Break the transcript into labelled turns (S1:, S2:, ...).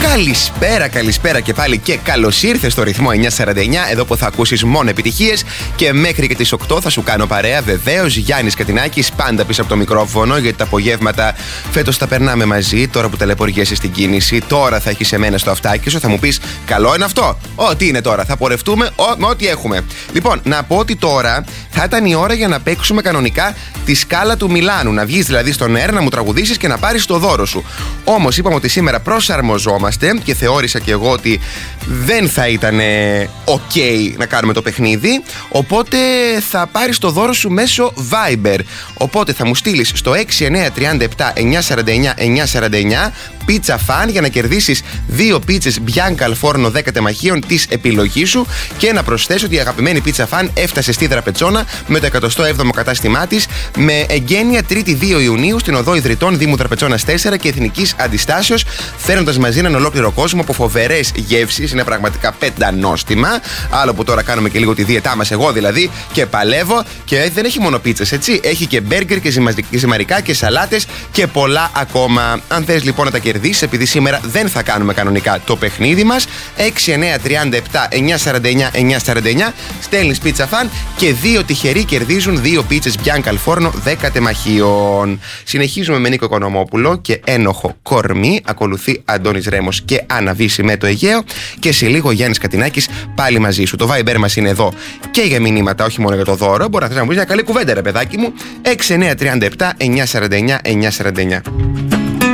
S1: Καλησπέρα και πάλι και καλώς ήρθες στο ρυθμό 949, εδώ που θα ακούσεις μόνο επιτυχίες και μέχρι και τις 8 θα σου κάνω παρέα. Βεβαίως, Γιάννης Κατινάκης, πάντα πίσω από το μικρόφωνο, γιατί τα απογεύματα φέτος τα περνάμε μαζί. Τώρα που ταλαιπωριέσαι στην κίνηση, τώρα θα έχεις εμένα στο αυτάκι σου, θα μου πεις καλό είναι αυτό. Τι είναι τώρα, θα πορευτούμε με ό,τι έχουμε. Λοιπόν, να πω ότι τώρα θα ήταν η ώρα για να παίξουμε κανονικά τη σκάλα του Μιλάνου. Να βγεις δηλαδή στον αέρα, να μου τραγουδήσεις και να πάρεις το δώρο σου. Όμως είπαμε ότι σήμερα προσαρμοζόμαστε και θεώρησα και εγώ ότι δεν θα ήταν ok να κάνουμε το παιχνίδι. Οπότε θα πάρεις το δώρο σου μέσω Viber. Οπότε θα μου στείλεις στο 6937 949 949 πίτσα φαν για να κερδίσεις 2 πίτσες Bianca al Forno 10 τεμαχίων της επιλογής σου. Και να προσθέσω ότι η αγαπημένη πίτσα φαν έφτασε στη Δραπετσόνα με το 107ο κατάστημά της, με εγγένεια 3η 2 Ιουνίου στην οδό Ιδρυτών Δήμου Δραπετσόνας 4 και Εθνικής Αντιστάσεως, φέρνοντας μαζί έναν ολόκληρο κόσμο από φοβερές γεύσεις. Είναι πραγματικά πεντανόστιμα. Άλλο που τώρα κάνουμε και λίγο τη δίαιτά μας, εγώ δηλαδή, και παλεύω. Και δεν έχει μόνο πίτσες, έτσι. Έχει και μπέργκερ και ζυμαρικά και σαλάτες και πολλά ακόμα. Αν θες λοιπόν να τα κερδίσεις, επειδή σήμερα δεν θα κάνουμε κανονικά το παιχνίδι μας, 6937 949 949, στέλνεις πίτσα φαν και 2 τυχεροί κερδίζουν 2 πίτσες Bianca al Forno 10 τεμαχίων. Συνεχίζουμε με Νίκο Οικονομόπουλο και Ένοχο Κορμί. Ακολουθεί Αντώνης Ρέμος και Άννα Βύση με το Αιγαίο. Και σε λίγο Γιάννης Κατινάκης πάλι μαζί σου. Το Viber μας είναι εδώ και για μηνύματα, όχι μόνο για το δώρο. Μπορεί να θες να μου πεις μια καλή κουβέντα, ρε παιδάκι μου. 6937 949 949.